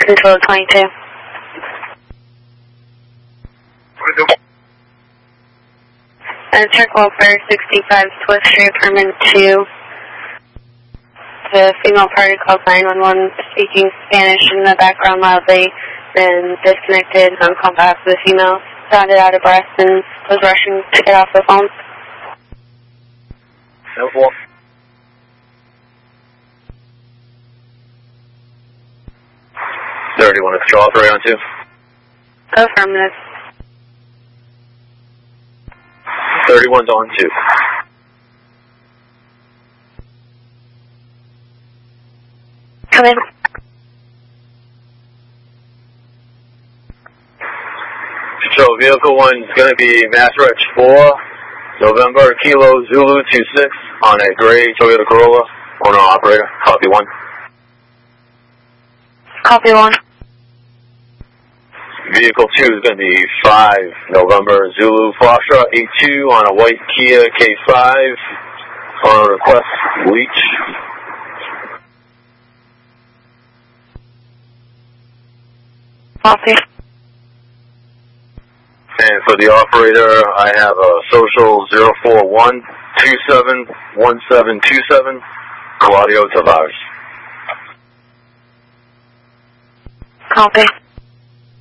Control 22. Check welfare 65 Swift Street, Apartment 2. The female party called 911 speaking Spanish in the background loudly, then disconnected on call behalf of the female, sounded out of breath and was rushing to get off the phone. No fault. 31 to control, 3 on 2. Affirmative. 31's on 2. Come in. Control, vehicle 1 is going to be Mass Reg 4, November Kilo Zulu 26 on a gray Toyota Corolla, owner operator, copy 1. Copy 1. Vehicle 2 is going to be 5, November Zulu Foxtrot 82 on a white Kia K5 on request Leach. Copy. And for the operator, I have a social 041271727, Claudio Tavares. Copy.